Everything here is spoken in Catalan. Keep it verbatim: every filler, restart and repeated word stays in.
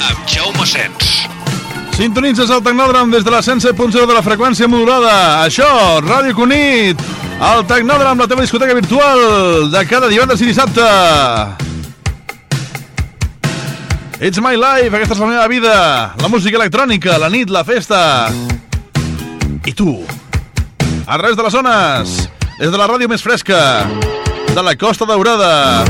amb Jaume Sens. Sintonitzes el Tecnòdrom des de la cent set punt zero de la freqüència modulada. Això, Ràdio Cunit, el Tecnòdrom, la teva discoteca virtual de cada divendres i dissabte. It's my life, aquesta és la meva vida. La música electrònica, la nit, la festa. I tu, a través de les zones, des de la ràdio més fresca, de la Costa Daurada.